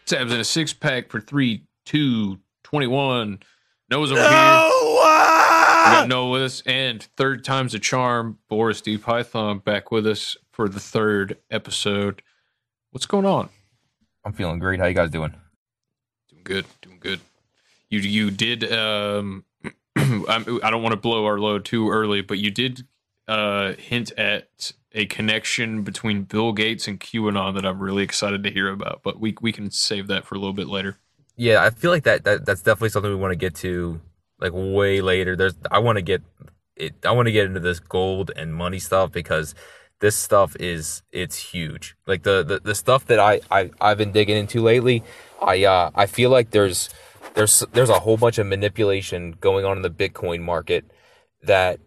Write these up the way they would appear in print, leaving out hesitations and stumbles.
Tabs in a six pack for 3, 2, 21. Noah's over here. We got Noah with us, and third time's a charm. Boris D. Python back with us for the third episode. What's going on? I'm feeling great. How you guys doing? Doing good. You did. I don't want to blow our load too early, but you did hint at a connection between Bill Gates and QAnon that I'm really excited to hear about. But we can save that for a little bit later. Yeah, I feel like that's definitely something we want to get to like way later. I want to get into this gold and money stuff because this stuff it's huge. Like the stuff that I've been digging into lately, I feel like there's a whole bunch of manipulation going on in the Bitcoin market that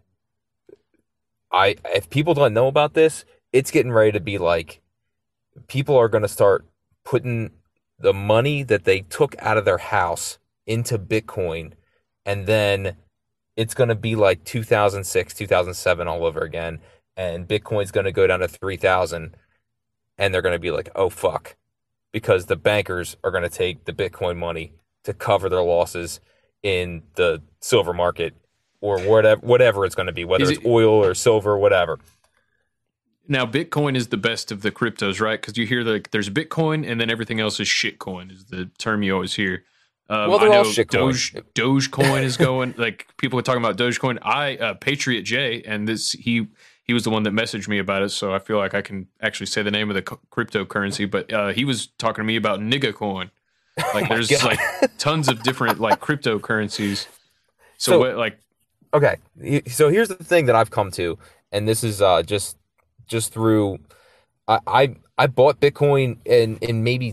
if people don't know about this, it's getting ready to be like people are going to start putting the money that they took out of their house into Bitcoin, and then it's going to be like 2006, 2007 all over again, and Bitcoin's going to go down to 3,000, and they're going to be like, oh, fuck, because the bankers are going to take the Bitcoin money to cover their losses in the silver market or whatever it's going to be, whether it's oil or silver, whatever. Now, Bitcoin is the best of the cryptos, right? Because you hear there's Bitcoin and then everything else is shitcoin is the term you always hear. Well, they're all shitcoin. Dogecoin is going, like people are talking about Dogecoin. Patriot J, and he was the one that messaged me about it, so I feel like I can actually say the name of the cryptocurrency, but he was talking to me about Nigga Coin. Like there's like tons of different like cryptocurrencies. Okay, so here's the thing that I've come to, and this is just through I bought Bitcoin in maybe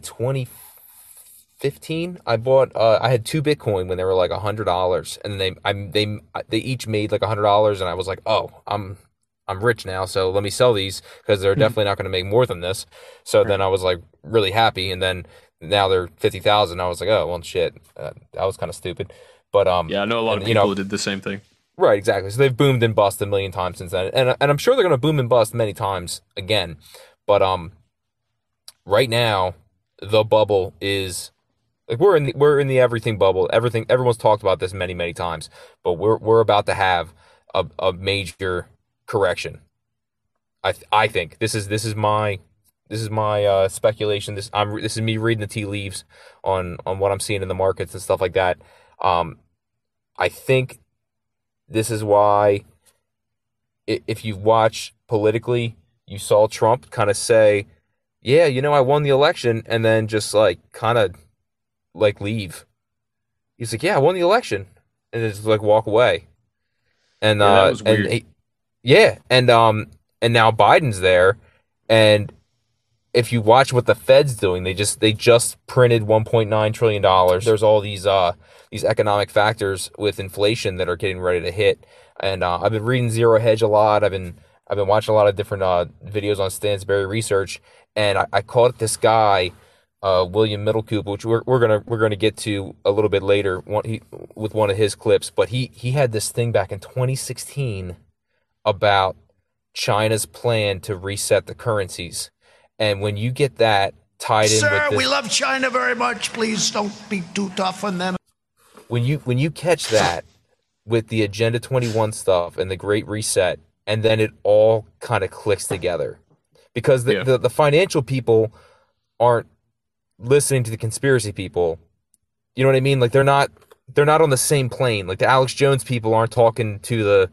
2015. I had 2 Bitcoin when they were like $100, and then they each made like $100, and I was like, oh, I'm rich now, so let me sell these because they're definitely not going to make more than this. So then I was like really happy, and then now they're 50,000. I was like, oh well, shit, that was kind of stupid. But yeah, I know a lot of people did the same thing. Right, exactly. So they've boomed and bust a million times since then, and I'm sure they're going to boom and bust many times again. But right now, the bubble is like we're in the everything bubble. Everyone's talked about this many times, but we're about to have a major correction. I think this is my speculation. This is me reading the tea leaves on what I'm seeing in the markets and stuff like that. I think this is why, if you watch politically, you saw Trump kind of say, yeah, I won the election, and then just like kind of like leave. He's like, yeah, I won the election, and then just like walk away. And that was weird. And now Biden's there, and if you watch what the Fed's doing, they just printed $1.9 trillion. There's all these economic factors with inflation that are getting ready to hit. And I've been reading Zero Hedge a lot. I've been watching a lot of different videos on Stansberry Research, and I caught this guy, William Middlecoop, which we're gonna get to a little bit later with one of his clips. But he had this thing back in 2016 about China's plan to reset the currencies. And when you get that tied in with this, we love China very much. Please don't be too tough on them. When you catch that with the Agenda 21 stuff and the Great Reset, and then it all kind of clicks together, because the financial people aren't listening to the conspiracy people. You know what I mean? Like they're not on the same plane. Like the Alex Jones people aren't talking to the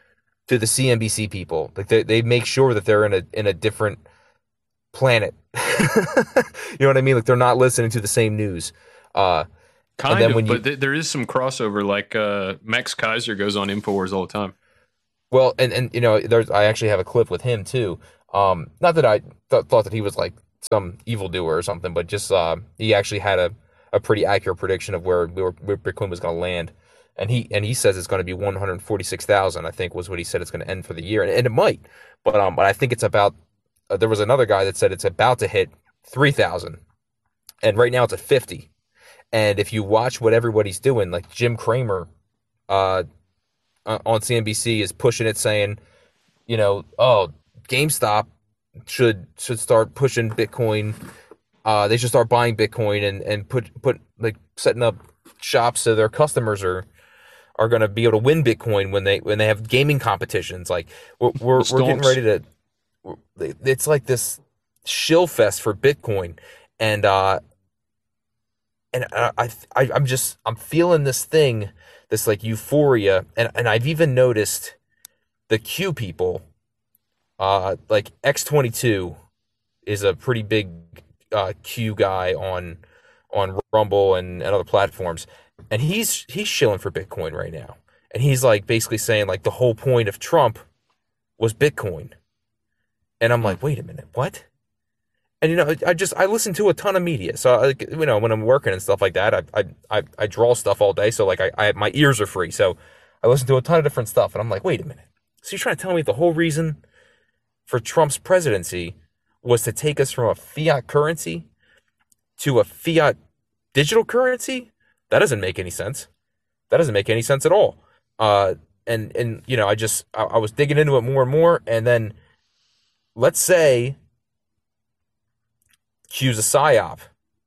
CNBC people. Like they make sure that they're in a different planet. You know what I mean? Like they're not listening to the same news. But there is some crossover. Like Max Kaiser goes on InfoWars all the time. Well, and I actually have a clip with him too. Not that I thought that he was like some evildoer or something, but just he actually had a pretty accurate prediction of where Bitcoin was going to land, and he says it's going to be 146,000. I think was what he said it's going to end for the year, and it might, but I think it's about. There was another guy that said it's about to hit 3,000, and right now it's at 50. And if you watch what everybody's doing, like Jim Cramer on CNBC is pushing it, saying, GameStop should start pushing Bitcoin they should start buying Bitcoin and put like setting up shops so their customers are going to be able to win Bitcoin when they have gaming competitions. Like we're getting ready to. It's like this shill fest for Bitcoin, and I'm feeling this thing, this like euphoria, and I've even noticed the Q people, like X22 is a pretty big Q guy on Rumble and other platforms, and he's shilling for Bitcoin right now, and he's like basically saying like the whole point of Trump was Bitcoin, and I'm like, wait a minute, what? And I listen to a ton of media, so when I'm working and stuff like that, I draw stuff all day, so like my ears are free, so I listen to a ton of different stuff, and I'm like, wait a minute, so you're trying to tell me the whole reason for Trump's presidency was to take us from a fiat currency to a fiat digital currency? That doesn't make any sense. That doesn't make any sense at all. And I was digging into it more and more, and then let's say Q's a psyop.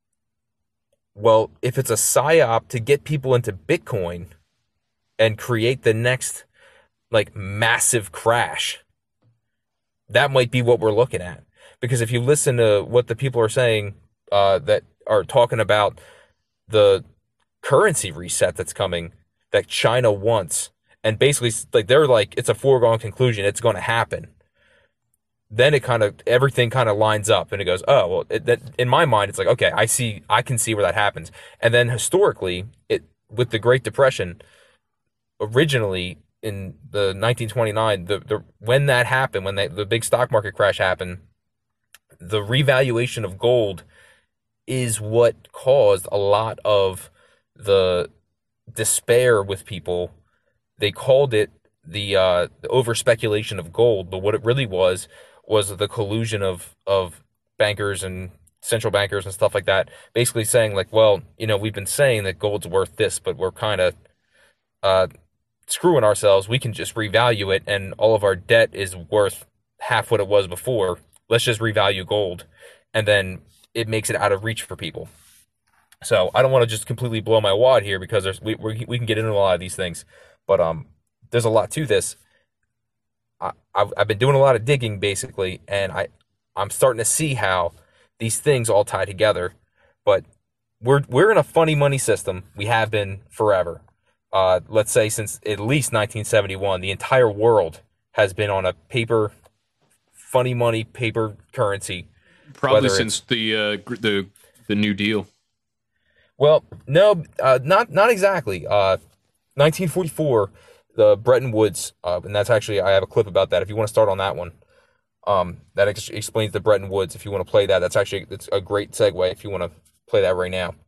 Well, if it's a psyop to get people into Bitcoin and create the next like massive crash, that might be what we're looking at. Because if you listen to what the people are saying that are talking about the currency reset that's coming, that China wants, and basically like they're like, it's a foregone conclusion, it's going to happen. Then everything kind of lines up, and it goes, oh well. In my mind, it's like, okay, I can see where that happens. And then historically, with the Great Depression, originally in the 1929, when that happened, when the big stock market crash happened, the revaluation of gold is what caused a lot of the despair with people. They called it the over speculation of gold, but what it really was the collusion of bankers and central bankers and stuff like that, basically saying like, well, we've been saying that gold's worth this, but we're kind of screwing ourselves. We can just revalue it, and all of our debt is worth half what it was before. Let's just revalue gold, and then it makes it out of reach for people. So I don't want to just completely blow my wad here, because we can get into a lot of these things, but there's a lot to this. I've been doing a lot of digging basically, and I'm starting to see how these things all tie together. But we're in a funny money system. We have been forever. Let's say since at least 1971, the entire world has been on a funny money paper currency. Probably since the New Deal. Well, no, not exactly. 1944, the Bretton Woods, and that's actually, I have a clip about that if you want to start on that one. That explains the Bretton Woods. If you want to play that, it's a great segue if you want to play that right now.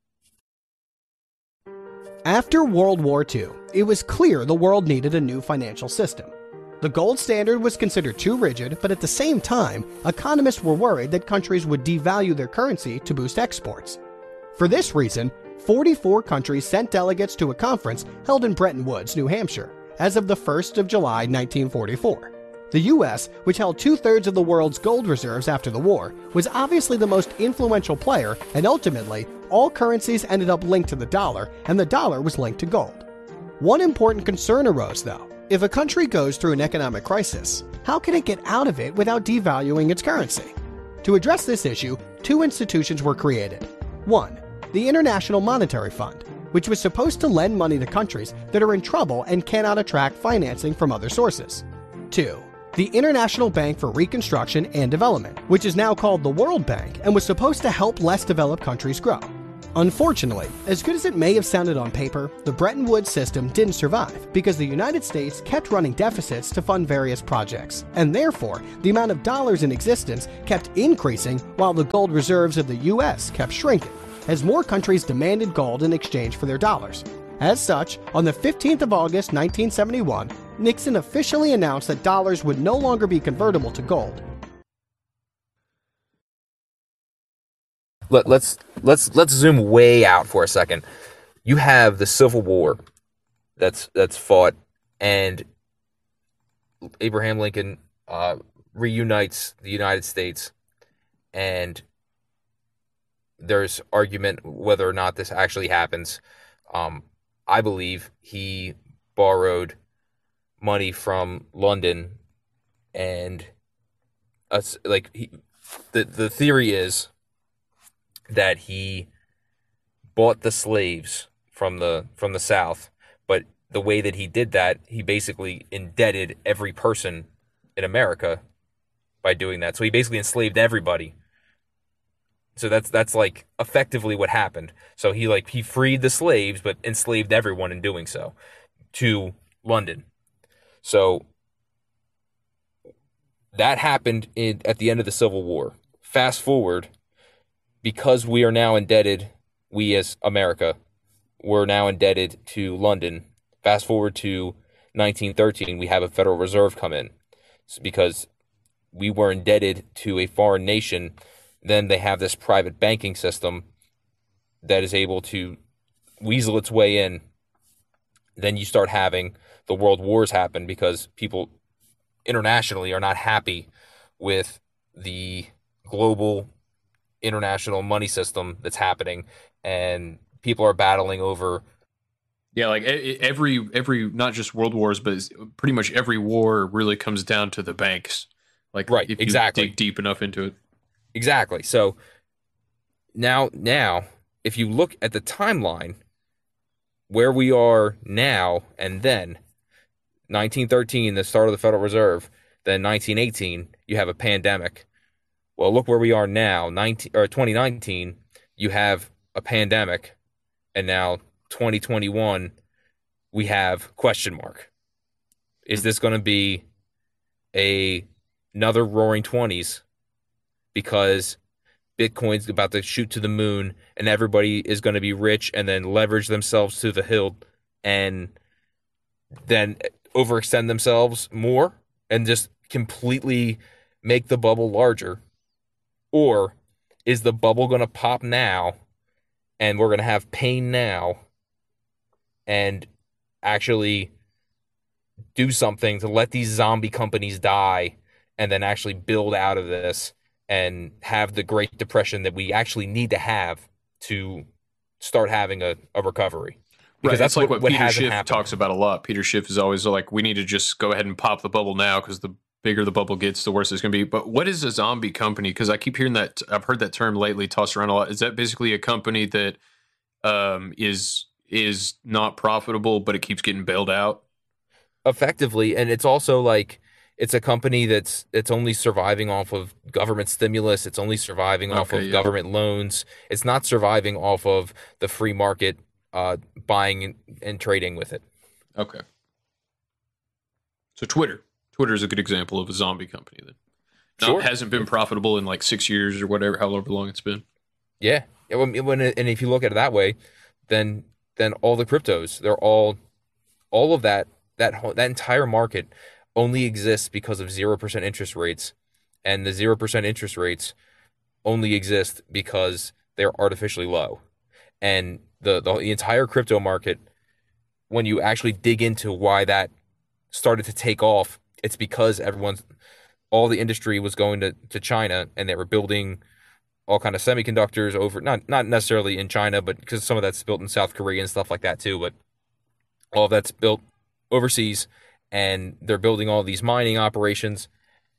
After World War II, it was clear the world needed a new financial system. The gold standard was considered too rigid, but at the same time, economists were worried that countries would devalue their currency to boost exports. For this reason, 44 countries sent delegates to a conference held in Bretton Woods, New Hampshire, as of the 1st of July 1944. The U.S., which held two-thirds of the world's gold reserves after the war, was obviously the most influential player, and ultimately, all currencies ended up linked to the dollar, and the dollar was linked to gold. One important concern arose, though. If a country goes through an economic crisis, how can it get out of it without devaluing its currency? To address this issue, two institutions were created. One, the International Monetary Fund, which was supposed to lend money to countries that are in trouble and cannot attract financing from other sources. Two, the International Bank for Reconstruction and Development, which is now called the World Bank and was supposed to help less developed countries grow. Unfortunately, as good as it may have sounded on paper, the Bretton Woods system didn't survive because the United States kept running deficits to fund various projects, and therefore, the amount of dollars in existence kept increasing while the gold reserves of the U.S. kept shrinking, as more countries demanded gold in exchange for their dollars. As such, on the 15th of August 1971, Nixon officially announced that dollars would no longer be convertible to gold. Let's zoom way out for a second. You have the Civil War that's fought, and Abraham Lincoln reunites the United States, and there's argument whether or not this actually happens. I believe he borrowed money from London, and the theory is that he bought the slaves from the South, but the way that he did that, he basically indebted every person in America by doing that. So he basically enslaved everybody. So that's like effectively what happened. So he freed the slaves, but enslaved everyone in doing so to London. So that happened at the end of the Civil War. Fast forward, because we are now indebted, we as America, we're now indebted to London. Fast forward to 1913, we have a Federal Reserve come in. It's because we were indebted to a foreign nation. Then they have this private banking system that is able to weasel its way in. Then you start having the world wars happen because people internationally are not happy with the global international money system that's happening, and people are battling over. Yeah, like every not just world wars, but pretty much every war really comes down to the banks. Like, right, if you exactly. dig deep enough into it. Exactly. So now, if you look at the timeline where we are now and then, 1913, the start of the Federal Reserve, then 1918, you have a pandemic. Well, look where we are now, 2019, you have a pandemic, and now 2021, we have question mark. Is this going to be another roaring 20s? Because Bitcoin's about to shoot to the moon and everybody is going to be rich and then leverage themselves to the hilt and then overextend themselves more and just completely make the bubble larger? Or is the bubble going to pop now and we're going to have pain now and actually do something to let these zombie companies die and then actually build out of this and have the Great Depression that we actually need to have to start having a recovery? Because that's like what Peter Schiff happened. talks about a lot. Peter Schiff is always like, we need to just go ahead and pop the bubble now, because the bigger the bubble gets, the worse it's going to be. But what is a zombie company? Because I keep hearing that. I've heard that term lately tossed around a lot. Is that basically a company that is not profitable, but it keeps getting bailed out? Effectively, and it's also like, it's a company that's only surviving off of government stimulus. It's only surviving off of government loans. It's not surviving off of the free market, buying and trading with it. Okay. So Twitter is a good example of a zombie company then. Sure. It hasn't been profitable in like 6 years or whatever, however long it's been. Yeah. And if you look at it that way, then all the cryptos, they're all of that entire market only exists because of 0% interest rates, and the 0% interest rates only exist because they're artificially low. And the entire crypto market, when you actually dig into why that started to take off, it's because all the industry was going to China, and they were building all kind of semiconductors over, not necessarily in China, but because some of that's built in South Korea and stuff like that too, but all of that's built overseas. And they're building all these mining operations.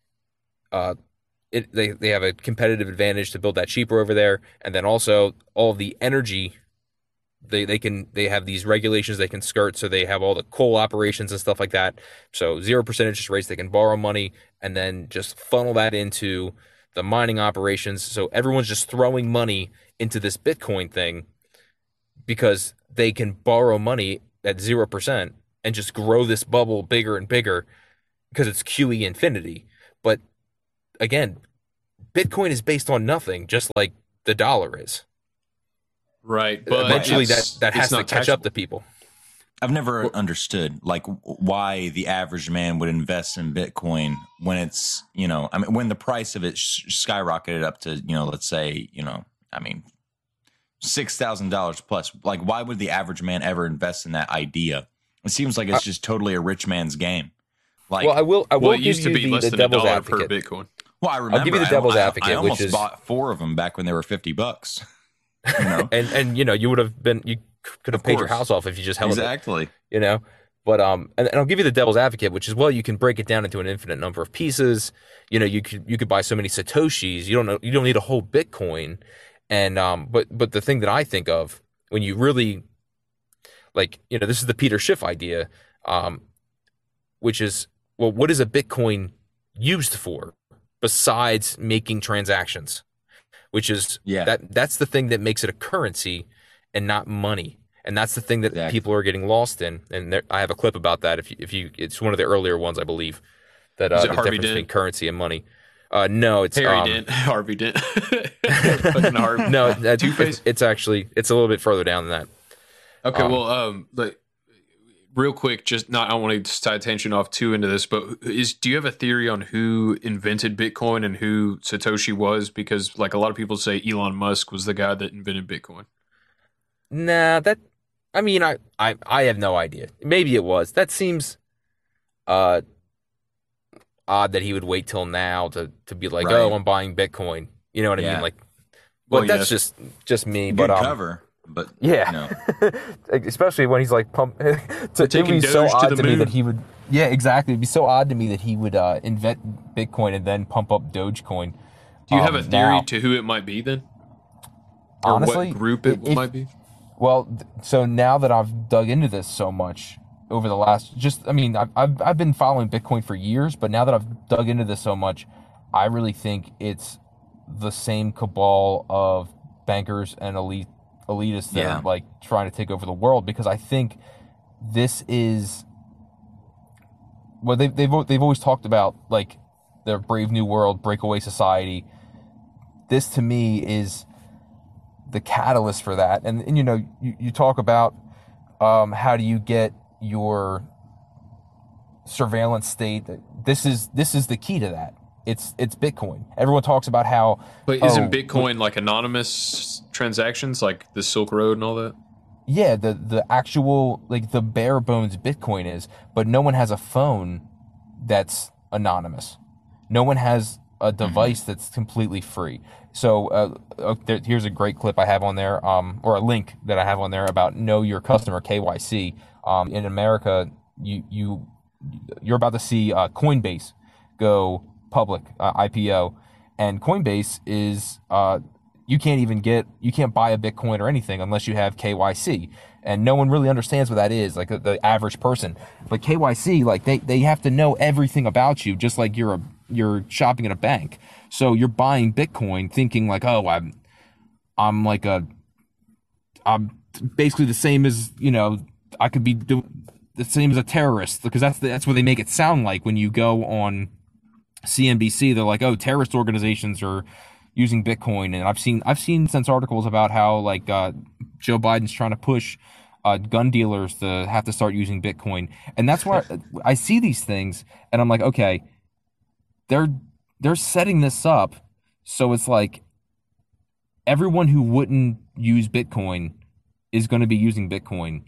They have a competitive advantage to build that cheaper over there, and then also all of the energy. They have these regulations they can skirt, so they have all the coal operations and stuff like that. So 0% interest rates, they can borrow money and then just funnel that into the mining operations. So everyone's just throwing money into this Bitcoin thing because they can borrow money at 0%. And just grow this bubble bigger and bigger because it's QE infinity. But again, Bitcoin is based on nothing, just like the dollar is. Right. But eventually that has to catch up to people. I've never understood like why the average man would invest in Bitcoin when it's, when the price of it skyrocketed up to, let's say, $6,000 plus. Like, why would the average man ever invest in that idea? It seems like it's just totally a rich man's game. Like, well, I will it used to be less than $1 per Bitcoin. Well, I remember. I'll give you the devil's advocate. I almost bought 4 of them back when they were $50. and you would have been, you could have paid your house off if you just held exactly. it, But and I'll give you the devil's advocate, which is, well, you can break it down into an infinite number of pieces. You could buy so many satoshis. You don't need a whole Bitcoin. And but the thing that I think of when you really this is the Peter Schiff idea, which is, well, what is a Bitcoin used for besides making transactions? Which is that's the thing that makes it a currency and not money. And that's the thing that people are getting lost in. And I have a clip about that. If you, it's one of the earlier ones, I believe, that the difference between currency and money. No, it's Harry Dent. Harvey Dent. No, it's actually a little bit further down than that. Okay, real quick, I don't want to tie attention off too into this, but do you have a theory on who invented Bitcoin and who Satoshi was? Because a lot of people say Elon Musk was the guy that invented Bitcoin. Nah, I have no idea. Maybe it was. That seems odd that he would wait till now to be like, oh, I'm buying Bitcoin. You know what I mean? That's just me. Good cover. But especially when he's like it'd be so odd to me that he would. Yeah, exactly. It'd be so odd to me that he would invent Bitcoin and then pump up Dogecoin. Do you have a theory to who it might be then? Or honestly, what group it might be? Well, so now that I've dug into this so much over the last, I've been following Bitcoin for years, but now that I've dug into this so much, I really think it's the same cabal of bankers and elitists that are trying to take over the world, because I think this is what they've always talked about, their Brave New World, breakaway society. This to me is the catalyst for that. And you talk about how do you get your surveillance state. This is the key to that. It's Bitcoin. Everyone talks about how, but isn't Bitcoin anonymous transactions, like the Silk Road and all that? Yeah, the actual, the bare bones Bitcoin is, but no one has a phone that's anonymous. No one has a device that's completely free. So here's a great clip I have on there, or a link that I have on there about Know Your Customer, KYC. In America, you're about to see Coinbase go public, IPO, and Coinbase is you can't buy a Bitcoin or anything unless you have KYC, and no one really understands what that is, the average person. But KYC, they have to know everything about you, just like you're shopping at a bank. So you're buying Bitcoin thinking I'm basically the same as, I could be the same as a terrorist, because that's what they make it sound like when you go on CNBC. They're like, oh, terrorist organizations are using Bitcoin. And I've seen since articles about how Joe Biden's trying to push gun dealers to have to start using Bitcoin. And that's why I see these things and I'm like, okay, they're setting this up so it's everyone who wouldn't use Bitcoin is going to be using Bitcoin.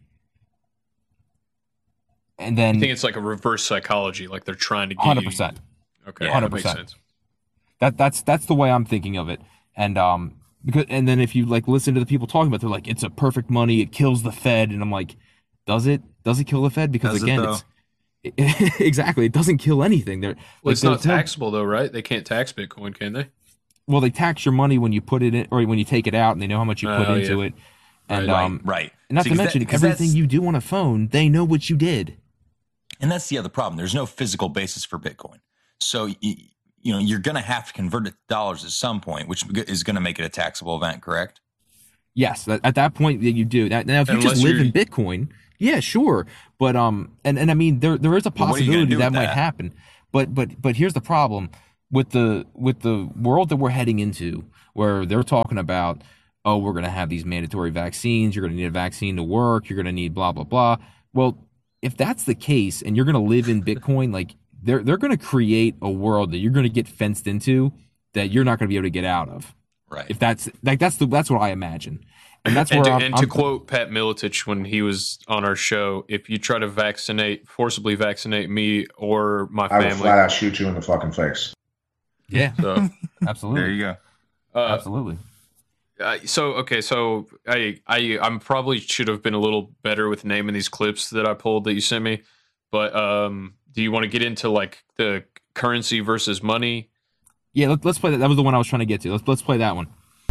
And then I think it's a reverse psychology, they're trying to get 100%. Okay, 100%. That makes sense. That's the way I'm thinking of it. And and then if you listen to the people talking about it, they're like, it's a perfect money, it kills the Fed, and I'm like, does it kill the Fed? Because it's exactly, it doesn't kill anything. It's not taxable though, right? They can't tax Bitcoin, can they? Well, they tax your money when you put it in or when you take it out, and they know how much you put into it. And right. And not to mention everything you do on a phone, they know what you did. And that's the other problem. There's no physical basis for Bitcoin. So you're going to have to convert it to dollars at some point, which is going to make it a taxable event, correct? Yes, at that point that you do. Now, if you just live in Bitcoin, yeah, sure. But and I mean, there is a possibility that might happen. But here's the problem with the world that we're heading into, where they're talking about, oh, we're going to have these mandatory vaccines. You're going to need a vaccine to work. You're going to need blah blah blah. Well, if that's the case, and you're going to live in Bitcoin, they're going to create a world that you're going to get fenced into that you're not going to be able to get out of. Right. If that's what I imagine. And that's where to quote Pat Miletich when he was on our show, if you try to forcibly vaccinate me or my family, I will flat out shoot you in the fucking face. Yeah. So, absolutely. There you go. Absolutely. So I'm probably should have been a little better with naming these clips that I pulled that you sent me. But do you want to get into like the currency versus money? Yeah, let's play that. That was the one I was trying to get to. Let's play that one.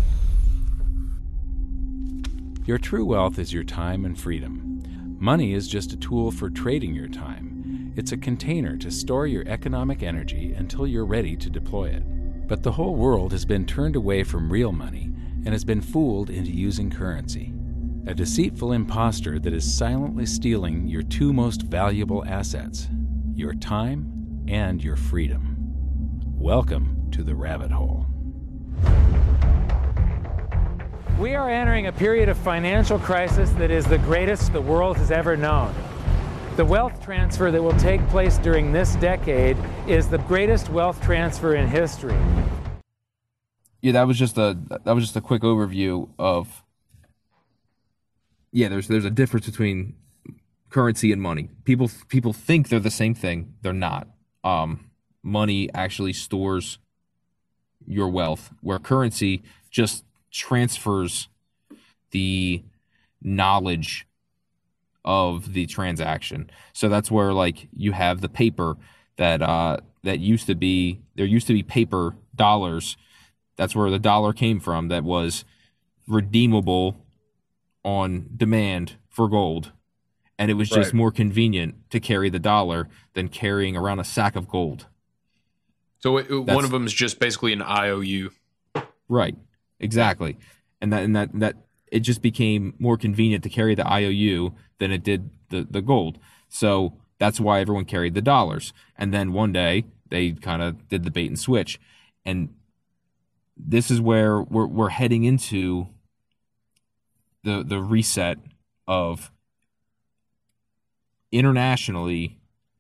Your true wealth is your time and freedom. Money is just a tool for trading your time. It's a container to store your economic energy until you're ready to deploy it. But the whole world has been turned away from real money and has been fooled into using currency. A deceitful imposter that is silently stealing your two most valuable assets, your time and your freedom. Welcome to the rabbit hole. We are entering a period of financial crisis that is the greatest the world has ever known. The wealth transfer that will take place during this decade is the greatest wealth transfer in history. Yeah, that was just a quick overview of. Yeah, there's a difference between currency and money. People think they're the same thing. They're not. Money actually stores your wealth, where currency just transfers the knowledge of the transaction. So that's where like you have the paper that used to be, there used to be paper dollars. That's where the dollar came from, that was redeemable on demand for gold. And it was just more convenient to carry the dollar than carrying around a sack of gold. So one of them is just basically an IOU. Right. Exactly. And that it just became more convenient to carry the IOU than it did the gold. So that's why everyone carried the dollars. And then one day they kind of did the bait and switch. And this is where we're heading into the reset of internationally.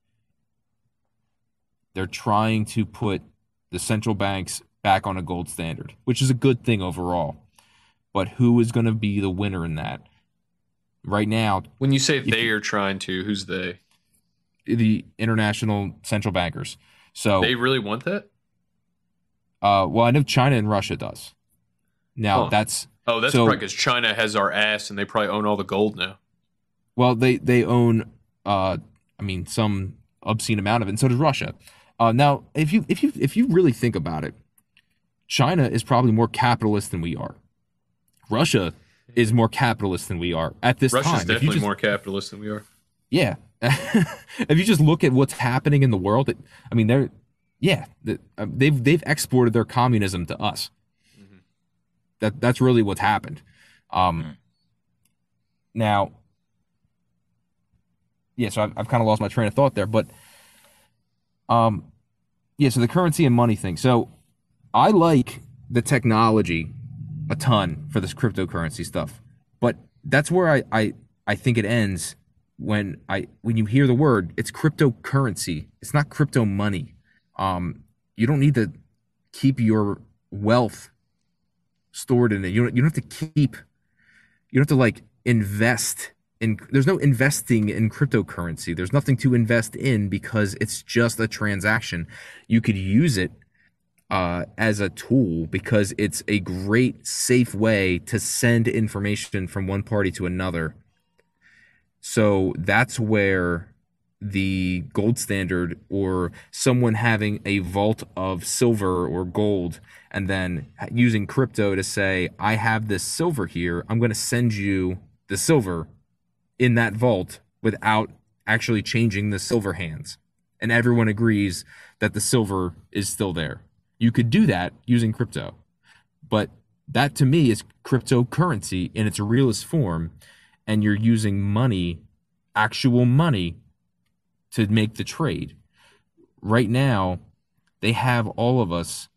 They're trying to put the central banks back on a gold standard, which is a good thing overall. But who is going to be the winner in that? Right now, when you say they are trying to, who's they? The international central bankers. So they really want that? Well, I know China and Russia does. Now that's probably because China has our ass and they probably own all the gold now. Well, they own some obscene amount of it, and so does Russia. Now, if you really think about it, China is probably more capitalist than we are. Russia is more capitalist than we are at this time. Russia's definitely more capitalist than we are. Yeah. If you just look at what's happening in the world, they've exported their communism to us. Mm-hmm. That's really what's happened. Now, yeah, so I've kind of lost my train of thought there, but so the currency and money thing. So I like the technology a ton for this cryptocurrency stuff, but that's where I think it ends when you hear the word. It's cryptocurrency. It's not crypto money. You don't need to keep your wealth stored in it. You don't have to keep. You don't have to like invest in. There's no investing in cryptocurrency. There's nothing to invest in because it's just a transaction. You could use it as a tool because it's a great, safe way to send information from one party to another. So that's where the gold standard, or someone having a vault of silver or gold and then using crypto to say, I have this silver here, I'm going to send you the silver in that vault without actually changing the silver hands. And everyone agrees that the silver is still there. You could do that using crypto. But that to me is cryptocurrency in its realest form. And you're using money, actual money, to make the trade. Right now, they have all of us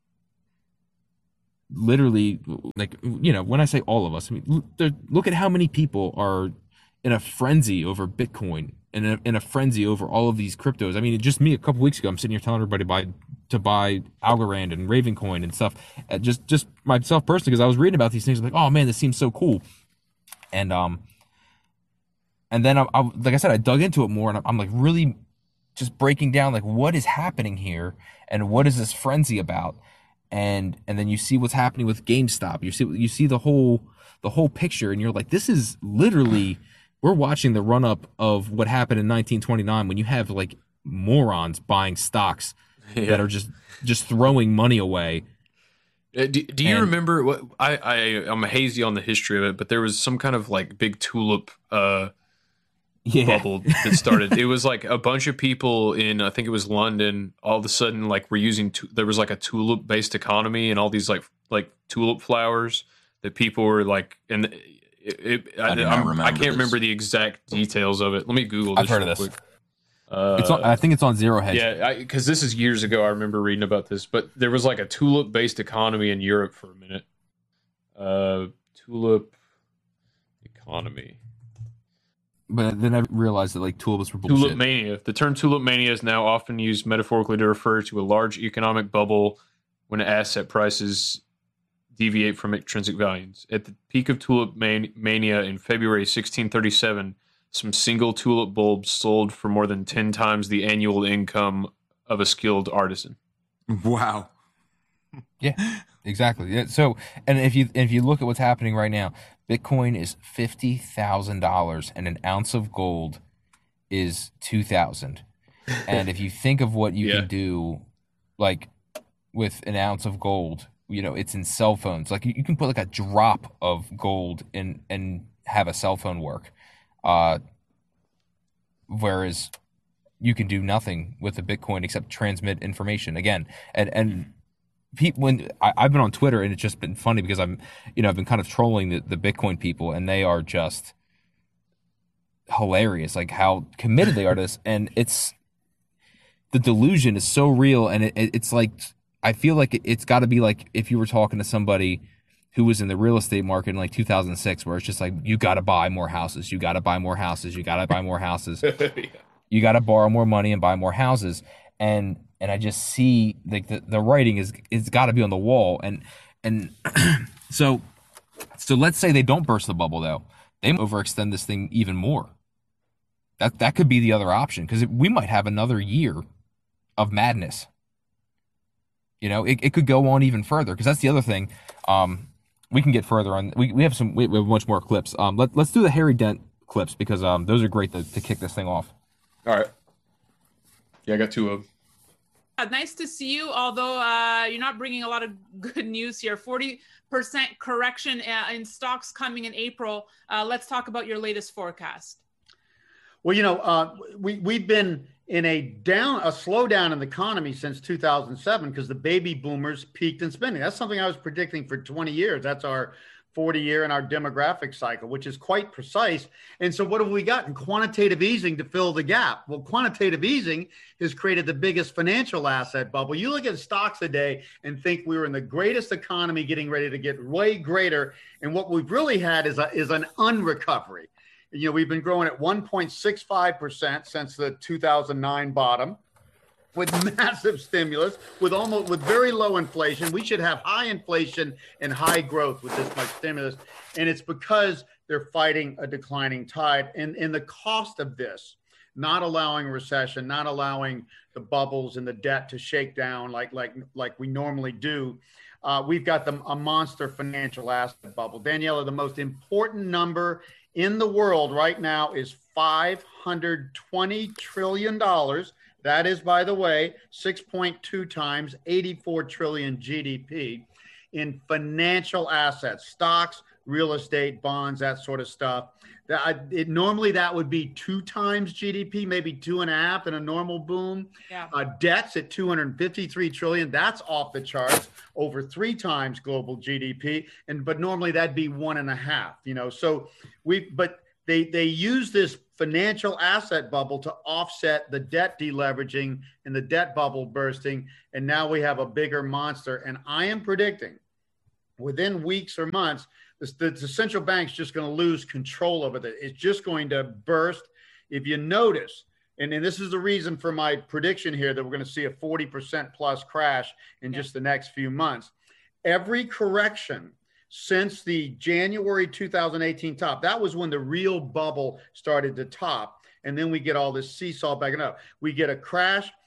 literally, like, when I say all of us, I mean, look at how many people are in a frenzy over Bitcoin and in a frenzy over all of these cryptos. I mean, just me a couple weeks ago, I'm sitting here telling everybody to buy Algorand and Ravencoin and stuff. Just myself personally, because I was reading about these things, I'm like, oh man, this seems so cool. And then I like I said, I dug into it more, and I'm like really just breaking down like what is happening here and what is this frenzy about. and then you see what's happening with GameStop. You see the whole picture, and you're like, this is literally, we're watching the run up of what happened in 1929 when you have like morons buying stocks that are just throwing money away. Do you remember what I'm hazy on the history of it, but there was some kind of like big tulip bubble that started. It was like a bunch of people in, I think it was London, all of a sudden like were using there was like a tulip based economy and all these like tulip flowers that people were like, and I can't remember the exact details of it. Let me Google this. I've heard of this. Quick. I think it's on Zero Hedge. Yeah, because this is years ago. I remember reading about this, but there was like a tulip-based economy in Europe for a minute. Tulip economy. But then I realized that like tulips were bullshit. Tulip mania. The term tulip mania is now often used metaphorically to refer to a large economic bubble when asset prices deviate from intrinsic values. At the peak of tulip mania in February 1637, some single tulip bulbs sold for more than 10 times the annual income of a skilled artisan. Wow. Yeah, exactly. Yeah. So, and if you look at what's happening right now, Bitcoin is $50,000 and an ounce of gold is 2,000. And if you think of what you can do, like with an ounce of gold, you know, it's in cell phones. Like you can put like a drop of gold in and have a cell phone work. Whereas you can do nothing with a Bitcoin except transmit information again. And people, when I've been on Twitter, and it's just been funny because I've been kind of trolling the Bitcoin people, and they are just hilarious, like how committed they are to this. And it's, the delusion is so real. And it's like, I feel like it's got to be like if you were talking to somebody who was in the real estate market in like 2006, where it's just like, you got to buy more houses, you got to buy more houses, you got to buy more houses, you got to borrow more money and buy more houses. And I just see like the writing is got to be on the wall. And so let's say they don't burst the bubble though. They overextend this thing even more. That could be the other option, because we might have another year of madness. You know, it could go on even further, because that's the other thing. We can get further on. We have much more clips. Let's do the Harry Dent clips, because those are great to kick this thing off. All right. Yeah, I got two of them. Nice to see you, although you're not bringing a lot of good news here. 40% correction in stocks coming in April. Let's talk about your latest forecast. Well, we've been in a slowdown in the economy since 2007 because the baby boomers peaked in spending. That's something I was predicting for 20 years. That's our 40-year and our demographic cycle, which is quite precise. And so what have we gotten? Quantitative easing to fill the gap. Well, quantitative easing has created the biggest financial asset bubble. You look at stocks today and think we were in the greatest economy getting ready to get way greater. And what we've really had is an unrecovery. You know, we've been growing at 1.65% since the 2009 bottom, with massive stimulus, with very low inflation. We should have high inflation and high growth with this much stimulus. And it's because they're fighting a declining tide. And the cost of this, not allowing recession, not allowing the bubbles and the debt to shake down like we normally do, we've got a monster financial asset bubble. Daniela, the most important number in the world right now is $520 trillion. That is, by the way, 6.2 times 84 trillion GDP in financial assets, stocks, real estate, bonds, that sort of stuff. Normally that would be 2 times GDP, maybe 2.5 in a normal boom. Yeah. Debt's at 253 trillion. That's off the charts, over 3 times global GDP. But normally that'd be 1.5. You know, so they use this financial asset bubble to offset the debt deleveraging and the debt bubble bursting. And now we have a bigger monster. And I am predicting within weeks or months, the central bank's just going to lose control of it. It's just going to burst. If you notice, and this is the reason for my prediction here that we're going to see a 40% plus crash in just the next few months. Every correction since the January 2018 top, that was when the real bubble started to top. And then we get all this seesaw backing up. We get a crash.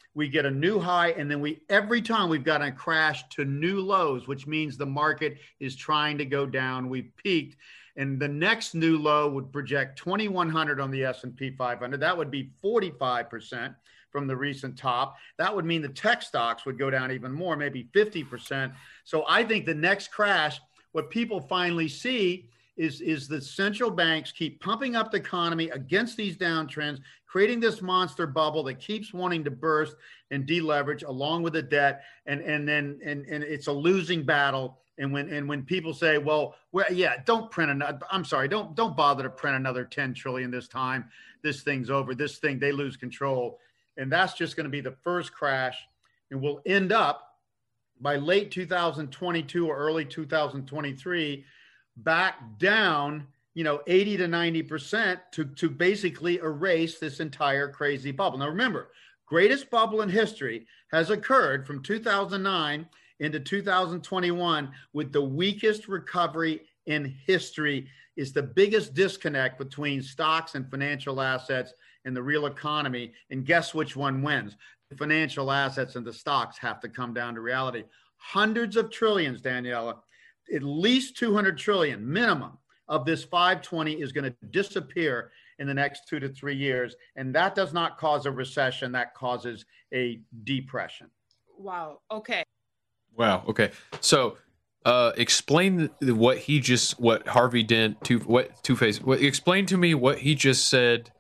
we get a new high, and then every time we've got a crash to new lows, which means the market is trying to go down. We've peaked, and the next new low would project 2,100 on the S&P 500. That would be 45% from the recent top. That would mean the tech stocks would go down even more, maybe 50%. So I think the next crash, what people finally see is the central banks keep pumping up the economy against these downtrends, creating this monster bubble that keeps wanting to burst and deleverage along with the debt. And it's a losing battle. And when people say, well, don't print another, I'm sorry, don't bother to print another 10 trillion this time. This thing's over. They lose control. And that's just going to be the first crash. And we'll end up by late 2022 or early 2023 back down, 80 to 90% to basically erase this entire crazy bubble. Now, remember, greatest bubble in history has occurred from 2009 into 2021 with the weakest recovery in history. Is the biggest disconnect between stocks and financial assets and the real economy. And guess which one wins? The financial assets and the stocks have to come down to reality. Hundreds of trillions, Daniela, at least 200 trillion minimum of this 520 is going to disappear in the next 2 to 3 years. And that does not cause a recession. That causes a depression. Wow. Okay. Wow. Okay. So explain what Harvey Dent, Two-Face, explain to me what he just said.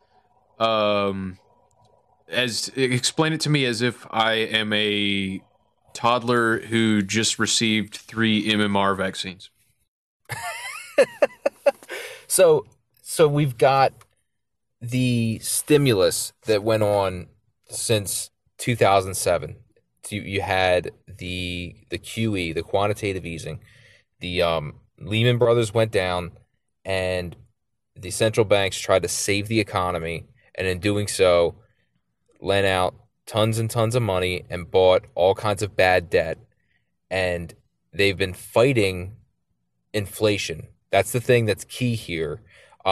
Explain it to me as if I am a toddler who just received 3 MMR vaccines. So we've got the stimulus that went on since 2007. You had the QE, the quantitative easing. The Lehman Brothers went down, and the central banks tried to save the economy, and in doing so, lent out tons and tons of money and bought all kinds of bad debt. And they've been fighting inflation. That's the thing that's key here.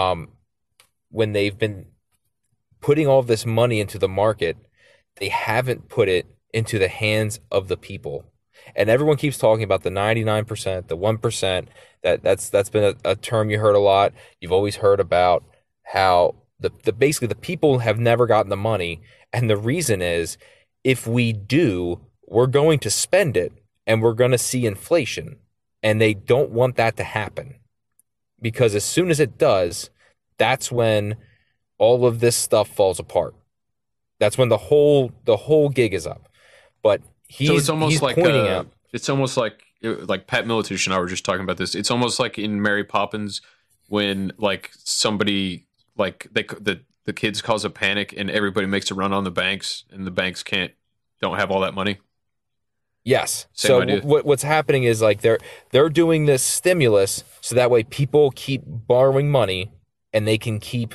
When they've been putting all this money into the market, they haven't put it into the hands of the people. And everyone keeps talking about the 99%, the 1%. That's been a term you heard a lot. You've always heard about how basically the people have never gotten the money. And the reason is, if we do, we're going to spend it and we're going to see inflation. And they don't want that to happen, because as soon as it does, that's when all of this stuff falls apart. That's when the whole gig is up. But it's almost like pointing out. It's almost like Pat Miletich and I were just talking about this. It's almost like in Mary Poppins when somebody the kids cause a panic and everybody makes a run on the banks, and the banks don't have all that money. Yes. Same idea. What's happening is they're doing this stimulus so that way people keep borrowing money and they can keep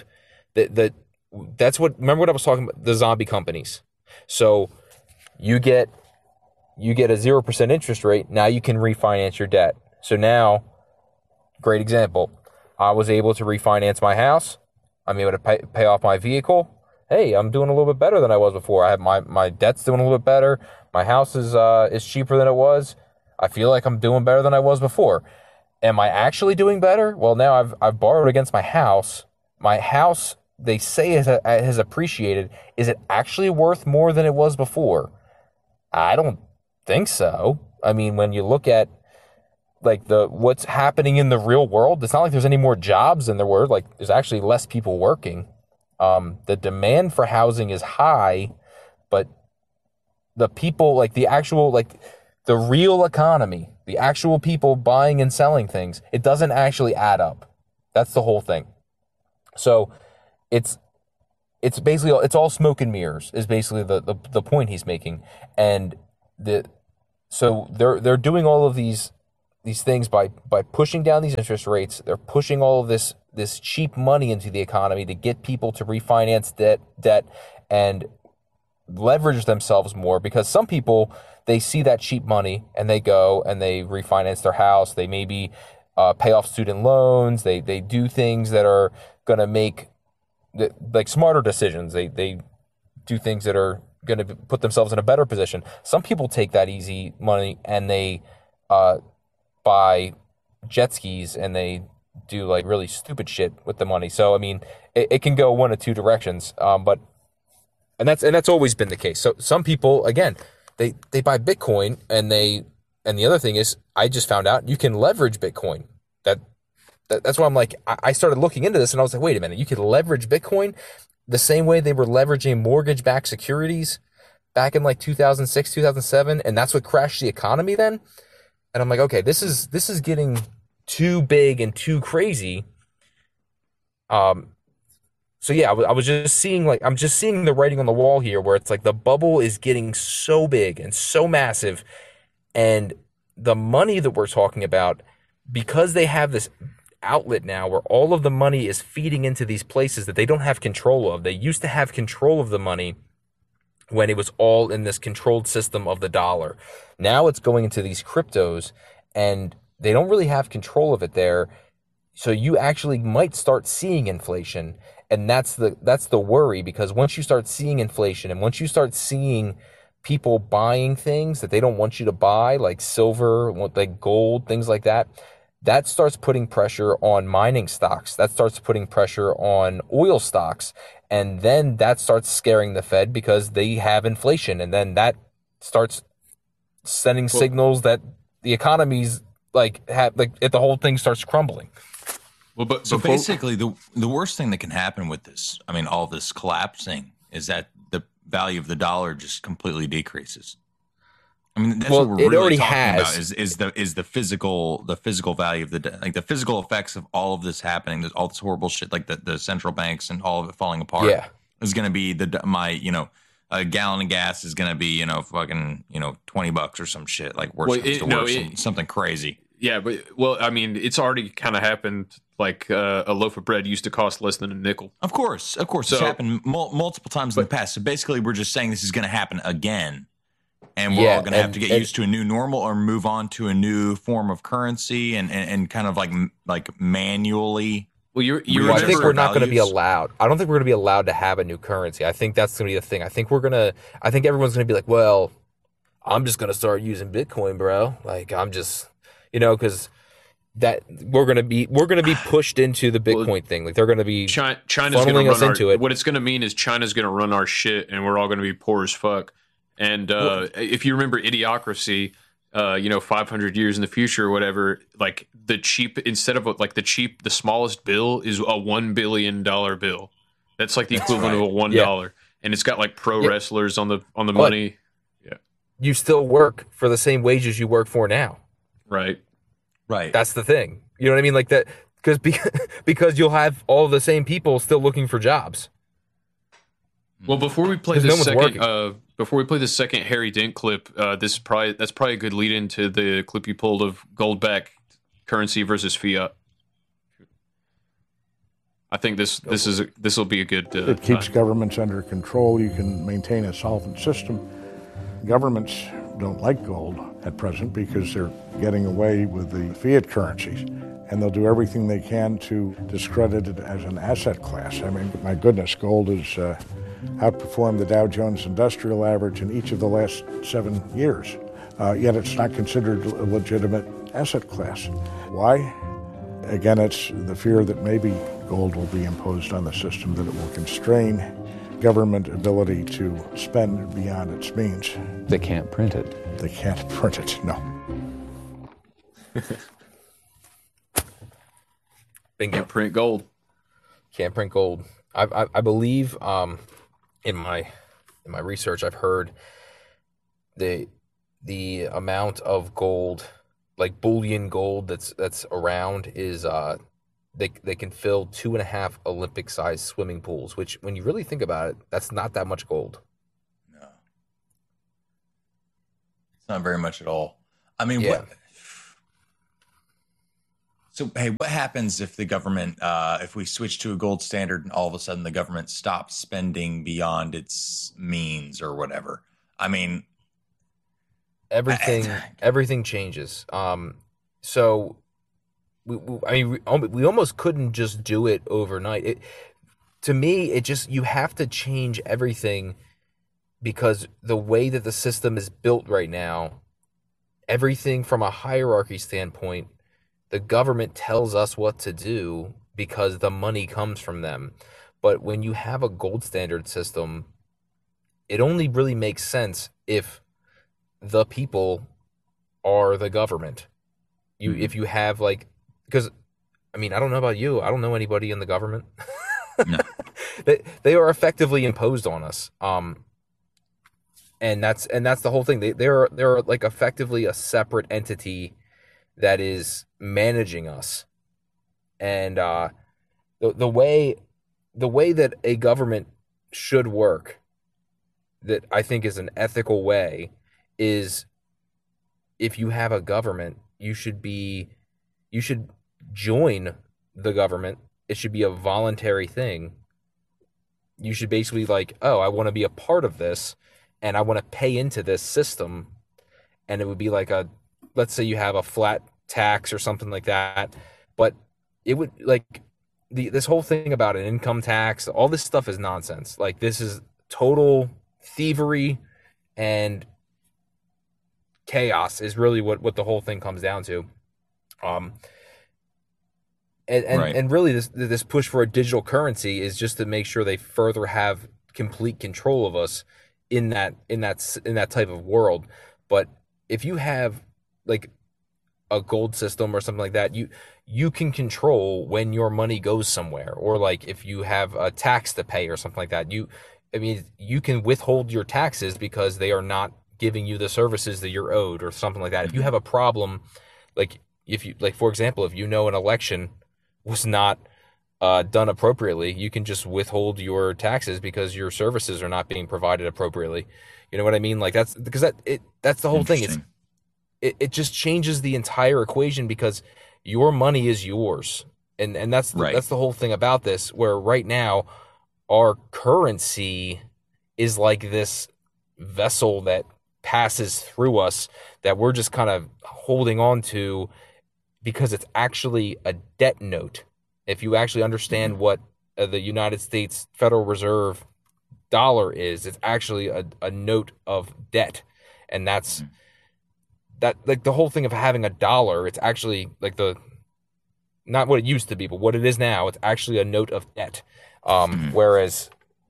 remember what I was talking about, the zombie companies. So you get a 0% interest rate. Now you can refinance your debt. So now, great example, I was able to refinance my house. I'm able to pay off my vehicle. Hey, I'm doing a little bit better than I was before. I have my debt's doing a little bit better. My house is cheaper than it was. I feel like I'm doing better than I was before. Am I actually doing better? Well, now I've borrowed against my house. My house, they say, has appreciated. Is it actually worth more than it was before? I don't think so. I mean, when you look at what's happening in the real world, it's not like there's any more jobs than there were. There's actually less people working. The demand for housing is high, but the people, the real economy, the actual people buying and selling things, it doesn't actually add up. That's the whole thing. So it's basically, it's all smoke and mirrors is basically the point he's making. And so they're doing all of these things by pushing down these interest rates. They're pushing all of this cheap money into the economy to get people to refinance debt and leverage themselves more, because some people, they see that cheap money and they go and they refinance their house. They maybe pay off student loans. They do things that are going to make smarter decisions. They do things that are going to put themselves in a better position. Some people take that easy money and they buy jet skis and they do like really stupid shit with the money. So I mean, it can go one of two directions. But that's always been the case. So some people, again, they buy Bitcoin and the other thing is, I just found out you can leverage Bitcoin. That's why I'm like, I started looking into this and I was like, wait a minute, you could leverage Bitcoin the same way they were leveraging mortgage-backed securities back in like 2006, 2007, and that's what crashed the economy then. And I'm like, okay, this is getting too big and too crazy. So yeah, I was just seeing I'm just seeing the writing on the wall here, where it's like the bubble is getting so big and so massive, and the money that we're talking about, because they have this outlet now where all of the money is feeding into these places that they don't have control of. They used to have control of the money when it was all in this controlled system of the dollar. Now it's going into these cryptos and they don't really have control of it there. So you actually might start seeing inflation, and that's the worry, because once you start seeing inflation and once you start seeing people buying things that they don't want you to buy, like silver, like gold, things like that, that starts putting pressure on mining stocks. That starts putting pressure on oil stocks. And then that starts scaring the Fed because they have inflation. And then that starts sending signals that the economy's the whole thing starts crumbling. Well, but so basically the worst thing that can happen with this, I mean, all this collapsing, is that the value of the dollar just completely decreases. I mean, that's what we're really talking about is the physical value of the physical effects of all of this happening, all this horrible shit, like the central banks and all of it falling apart. Yeah, is going to be a gallon of gas is going to be fucking $20 or some shit, like something crazy. Yeah, but I mean, it's already kind of happened. Like a loaf of bread used to cost less than a nickel. Of course, so, it's happened multiple times in the past. So basically, we're just saying this is going to happen again. And we're all going to have to get used to a new normal or move on to a new form of currency and kind of like manually. Well, I think we're not going to be allowed. I don't think we're going to be allowed to have a new currency. I think that's going to be the thing. I think everyone's going to be like, well, I'm just going to start using Bitcoin, bro. Like I'm just, because that we're going to be pushed into the Bitcoin thing. Like they're going to be China's funneling us into it. What it's going to mean is China's going to run our shit, and we're all going to be poor as fuck. And if you remember Idiocracy, 500 years in the future or whatever, like the smallest bill is a $1 billion bill. That's like the equivalent of a $1, and it's got like pro wrestlers on the money. Yeah, you still work for the same wages you work for now. Right. That's the thing. You know what I mean? Like that, because you'll have all the same people still looking for jobs. Well, before we play the second Harry Dent clip, that's probably a good lead into the clip you pulled of gold-backed currency versus fiat. I think this will be a good. It keeps governments under control. You can maintain a solvent system. Governments don't like gold at present because they're getting away with the fiat currencies, and they'll do everything they can to discredit it as an asset class. I mean, my goodness, gold is outperformed the Dow Jones Industrial Average in each of the last 7 years, yet it's not considered a legitimate asset class. Why? Again, it's the fear that maybe gold will be imposed on the system, that it will constrain government ability to spend beyond its means. They can't print it. They can't print it, no. Can't print gold. Can't print gold. I believe in my research, I've heard the amount of gold, like bullion gold that's around, is they can fill 2.5 Olympic-sized swimming pools. Which, when you really think about it, that's not that much gold. No, it's not very much at all. I mean, So, hey, what happens if the government, if we switch to a gold standard and all of a sudden the government stops spending beyond its means or whatever? I mean, everything changes. So, we almost couldn't just do it overnight. To me, you have to change everything because the way that the system is built right now, everything from a hierarchy standpoint, the government tells us what to do because the money comes from them. But when you have a gold standard system, it only really makes sense if the people are the government. If you have like, because I mean, I don't know about you, I don't know anybody in the government. No. They are effectively imposed on us. And that's the whole thing. They're like effectively a separate entity that is managing us. And the way that a government should work, that I think is an ethical way, is if you have a government, you should join the government. It should be a voluntary thing. You should basically like, oh, I want to be a part of this and I want to pay into this system. And it would be like let's say you have a flat tax or something like that, but it would like this whole thing about an income tax, all this stuff is nonsense. Like this is total thievery and chaos is really what the whole thing comes down to. And really this push for a digital currency is just to make sure they further have complete control of us in that type of world. But if you have like a gold system or something like that, you can control when your money goes somewhere, or like if you have a tax to pay or something like that, you can withhold your taxes because they are not giving you the services that you're owed or something like that. If you have a problem, like for example, if you know an election was not done appropriately, you can just withhold your taxes because your services are not being provided appropriately. You know what I mean? Like that's the whole thing. It just changes the entire equation because your money is yours. And that's the whole thing about this, where right now our currency is like this vessel that passes through us that we're just kind of holding on to because it's actually a debt note. If you actually understand what the United States Federal Reserve dollar is, it's actually a note of debt. And that's that, like the whole thing of having a dollar, it's actually like not what it used to be, but what it is now, it's actually a note of debt. Whereas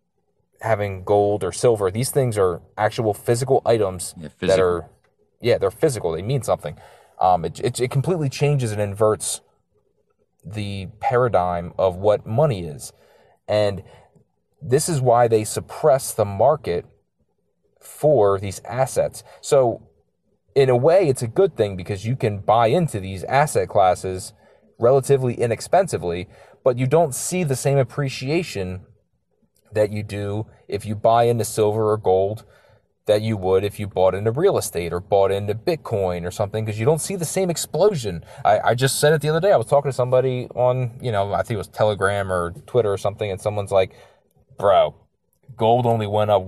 having gold or silver, these things are actual physical items that are, they're physical. They mean something. It completely changes and inverts the paradigm of what money is. And this is why they suppress the market for these assets. So in a way, it's a good thing because you can buy into these asset classes relatively inexpensively, but you don't see the same appreciation that you do if you buy into silver or gold that you would if you bought into real estate or bought into Bitcoin or something, because you don't see the same explosion. I just said it the other day. I was talking to somebody on, I think it was Telegram or Twitter or something, and someone's like, bro, gold only went up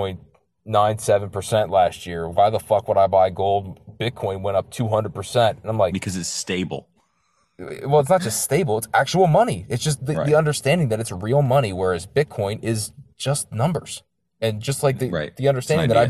1.97% last year. Why the fuck would I buy gold? Bitcoin went up 200%. And I'm like, because it's stable. Well, it's not just stable, it's actual money. It's just the understanding that it's real money, whereas Bitcoin is just numbers. And just like the understanding that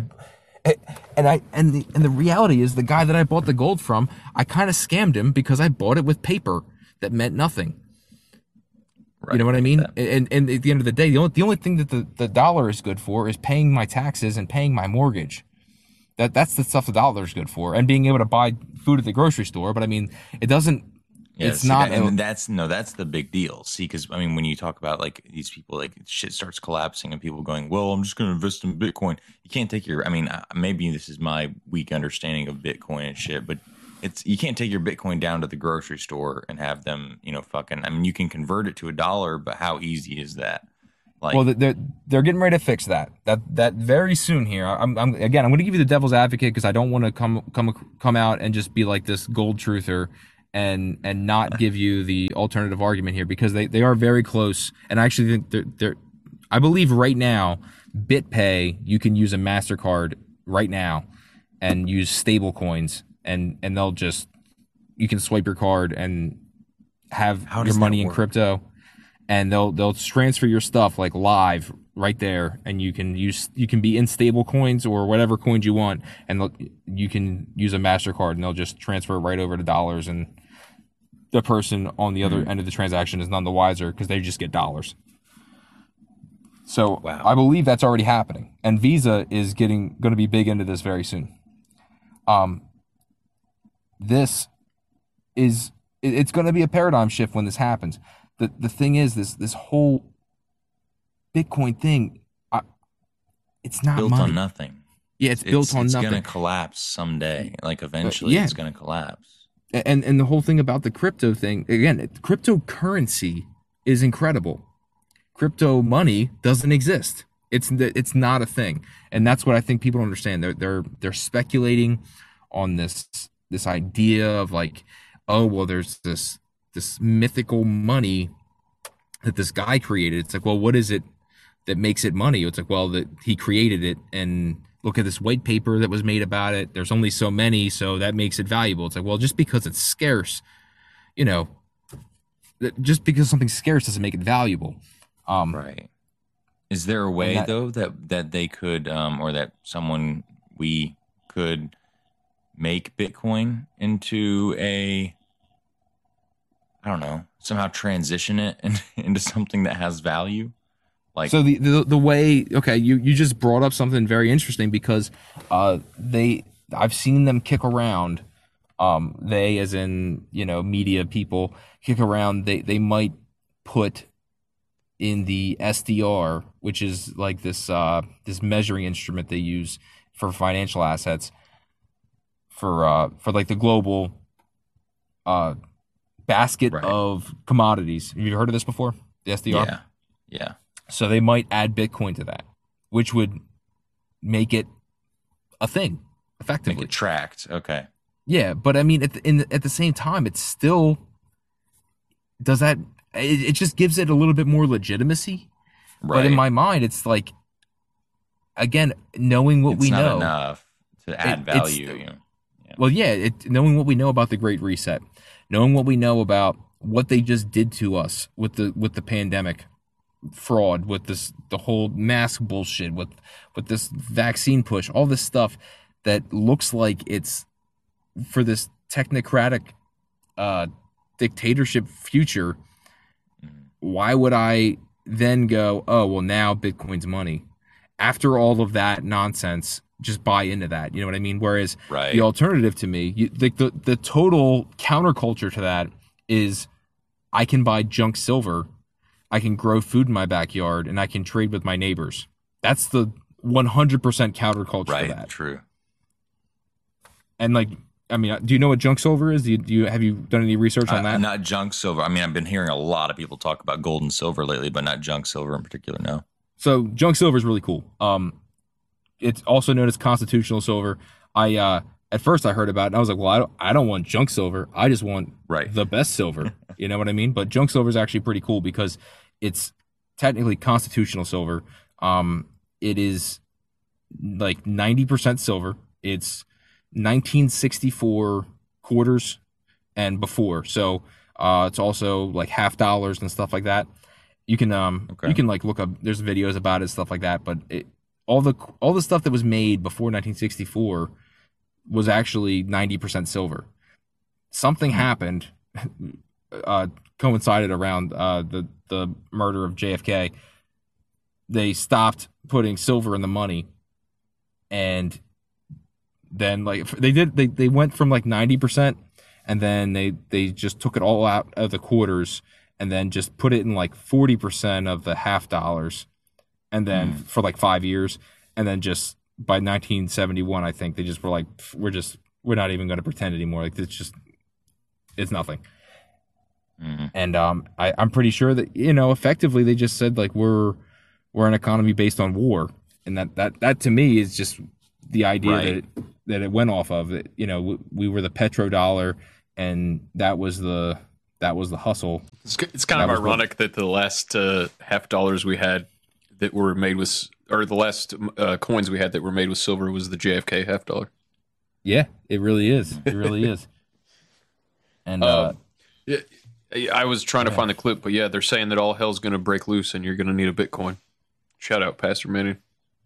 the reality is, the guy that I bought the gold from, I kind of scammed him because I bought it with paper that meant nothing. Right. You know what I mean? And at the end of the day, the only thing that the dollar is good for is paying my taxes and paying my mortgage. That's the stuff the dollar is good for, and being able to buy food at the grocery store. But I mean, it doesn't. Yeah, it's not. That's the big deal. See, because I mean, when you talk about like these people, like shit starts collapsing and people going, well, I'm just going to invest in Bitcoin. You can't take maybe this is my weak understanding of Bitcoin and shit, but you can't take your Bitcoin down to the grocery store and have them, you can convert it to $1, but how easy is that? Like, well, they're getting ready to fix that very soon here. I'm going to give you the devil's advocate because I don't want to come out and just be like this gold truther and not give you the alternative argument here, because they are very close. And I actually think I believe right now, BitPay, you can use a MasterCard right now and use stable coins, and you can swipe your card and have your money in crypto, and they'll transfer your stuff like live right there, and you can be in stable coins or whatever coins you want, and you can use a MasterCard, and they'll just transfer it right over to dollars, and the person on the other end of the transaction is none the wiser because they just get dollars. So wow. I believe that's already happening, and Visa is going to be big into this very soon. It's going to be a paradigm shift when this happens. The thing is, this whole Bitcoin thing, it's not built money. On nothing. Yeah, it's built on nothing. It's going to collapse someday. Like eventually, it's going to collapse. And the whole thing about the crypto thing, again, cryptocurrency is incredible. Crypto money doesn't exist. It's not a thing, and that's what I think people don't understand. They're speculating on this idea of like, oh well, there's this mythical money that this guy created. It's like, well, what is it that makes it money? It's like, well, that he created it, and look at this white paper that was made about it. There's only so many, so that makes it valuable. It's like, well, just because it's scarce, just because something's scarce doesn't make it valuable. Right. Is there a way though that they could, or that we could make Bitcoin into somehow transition it into something that has value? Like, so the way, okay, you just brought up something very interesting, because I've seen them kick around, they as in, media people kick around, they might put in the SDR, which is like this measuring instrument they use for financial assets, for like the global basket of commodities. Have you heard of this before? The SDR? Yeah. So they might add Bitcoin to that, which would make it a thing, effectively. Make it tracked. Okay. Yeah, but I mean, at the same time, it's still does that. It just gives it a little bit more legitimacy. Right. But in my mind, it's like, again, knowing what we know. It's not enough to add value. Well, yeah, knowing what we know about the Great Reset, knowing what we know about what they just did to us with the pandemic fraud, with the whole mask bullshit, with this vaccine push, all this stuff that looks like it's for this technocratic dictatorship future. Why would I then go, oh, well, now Bitcoin's money? After all of that nonsense, just buy into that. You know what I mean? Whereas the alternative to me, the total counterculture to that is I can buy junk silver, I can grow food in my backyard, and I can trade with my neighbors. That's the 100% counterculture to that. Right, true. And like, I mean, do you know what junk silver is? Have you done any research on that? Not junk silver. I mean, I've been hearing a lot of people talk about gold and silver lately, but not junk silver in particular. No. So junk silver is really cool. It's also known as constitutional silver. At first I heard about it and I was like, well, I don't want junk silver. I just want the best silver. You know what I mean? But junk silver is actually pretty cool because it's technically constitutional silver. It is like 90% silver. It's 1964 quarters and before. So it's also like half dollars and stuff like that. You can like look up, there's videos about it, stuff like that, but all the stuff that was made before 1964 was actually 90% silver. Something happened coincided around the murder of JFK. They stopped putting silver in the money, and then like they went from like 90%, and then they just took it all out of the quarters, and then just put it in like 40% of the half dollars, and then for like 5 years, and then just by 1971, I think they just were like, we're not even going to pretend anymore. Like it's nothing. Mm-hmm. And I'm pretty sure that effectively they just said like we're an economy based on war, and that to me is just the idea that it went off of. That we were the petrodollar, and that was the hustle. It's kind of ironic that the last half dollars we had that were made with, or the last coins we had that were made with silver was the JFK half dollar. Yeah, it really is. It really is. And I was trying to find the clip, but yeah, they're saying that all hell's going to break loose and you're going to need a Bitcoin. Shout out Pastor Manning.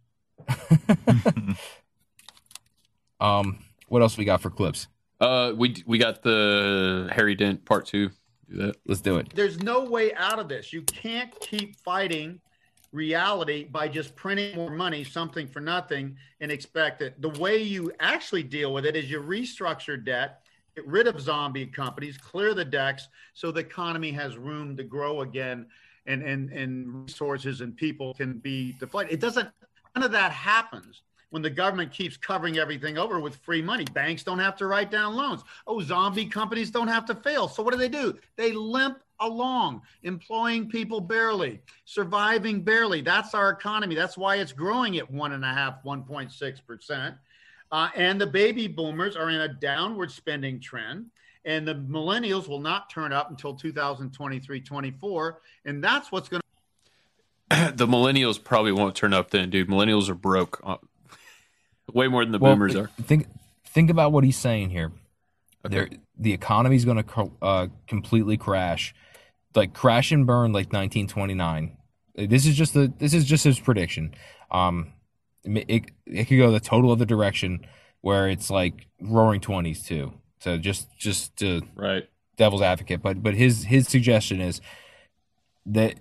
What else we got for clips? We got the Harry Dent part 2. Do that. Let's do it. There's no way out of this. You can't keep fighting reality by just printing more money, something for nothing, and expect it. The way you actually deal with it is you restructure debt, get rid of zombie companies, clear the decks so the economy has room to grow again, and resources and people can be deflated. It doesn't, none of that happens when the government keeps covering everything over with free money. Banks don't have to write down loans. Oh, zombie companies don't have to fail. So what do? They limp along, employing people barely, surviving barely. That's our economy. That's why it's growing at 1.6%. And the baby boomers are in a downward spending trend. And the millennials will not turn up until 2023-24. And that's what's going to... The millennials probably won't turn up then, dude. Millennials are broke. Way more than the boomers are. Think about what he's saying here. Okay. The economy is going to completely crash, like crash and burn, like 1929. This is just his prediction. It could go the total other direction where it's like Roaring '20s too. So just to right, devil's advocate, but his suggestion is that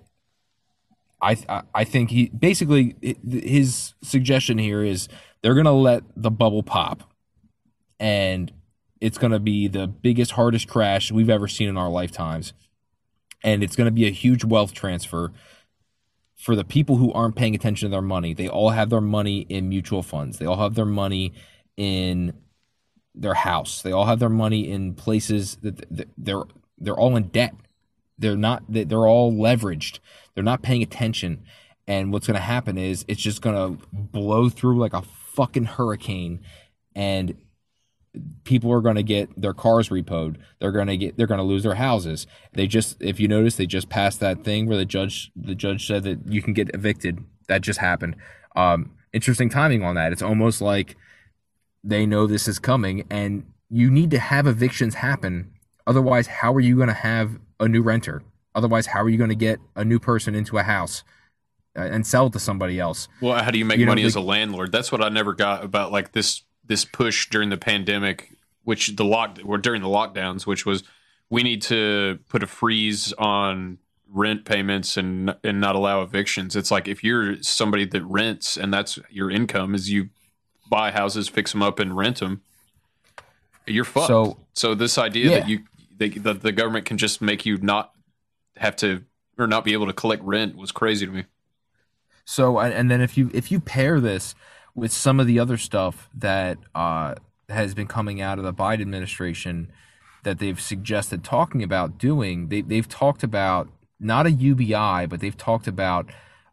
I think he basically his suggestion here is they're gonna let the bubble pop, and it's gonna be the biggest, hardest crash we've ever seen in our lifetimes, and it's gonna be a huge wealth transfer for the people who aren't paying attention to their money. They all have their money in mutual funds. They all have their money in their house. They all have their money in places that they're all in debt. They're all leveraged. They're not paying attention. And what's going to happen is it's just going to blow through like a fucking hurricane, and people are going to get their cars repoed. They're going to lose their houses. If you notice, they just passed that thing where the judge said that you can get evicted. That just happened. Interesting timing on that. It's almost like they know this is coming, and you need to have evictions happen. Otherwise, how are you going to have a new renter? Otherwise, how are you going to get a new person into a house and sell it to somebody else? Well, how do you make money as a landlord? That's what I never got about like this push during the pandemic, during the lockdowns, which was we need to put a freeze on rent payments and not allow evictions. It's like if you're somebody that rents and that's your income is you buy houses, fix them up, and rent them, you're fucked. So this idea that the government can just make you not have to or not be able to collect rent was crazy to me. So, and then if you pair this with some of the other stuff that has been coming out of the Biden administration that they've suggested talking about doing, they've talked about not a UBI, but they've talked about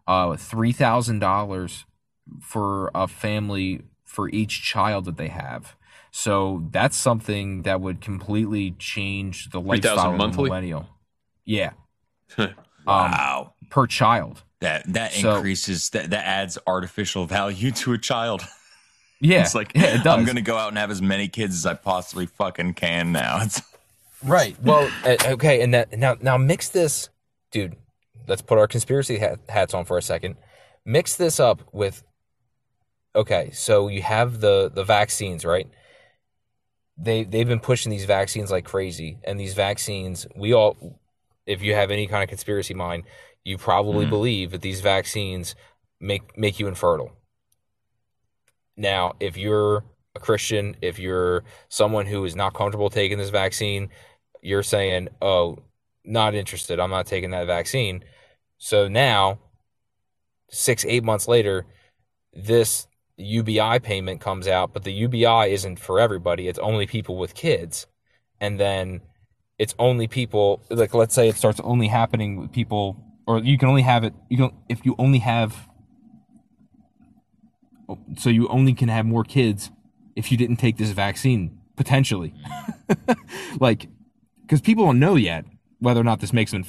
$3,000 for a family for each child that they have. So that's something that would completely change the lifestyle of a millennial. Yeah. Wow. Per child. That increases, that adds artificial value to a child. Yeah. It's like, it does. I'm going to go out and have as many kids as I possibly fucking can now. Right. Well, okay. And now mix this, dude, let's put our conspiracy hats on for a second. Mix this up with, okay, so you have the vaccines, right? They've been pushing these vaccines like crazy. And these vaccines, if you have any kind of conspiracy mind, you probably believe that these vaccines make you infertile. Now, if you're a Christian, if you're someone who is not comfortable taking this vaccine, you're saying, oh, not interested, I'm not taking that vaccine. So now, 6-8 months later, this UBI payment comes out, but the UBI isn't for everybody. It's only people with kids. And then it's only people, like, let's say it starts only happening with people, or you can only have it, if you only have, so you only can have more kids if you didn't take this vaccine, potentially. Like, because people don't know yet whether or not this makes them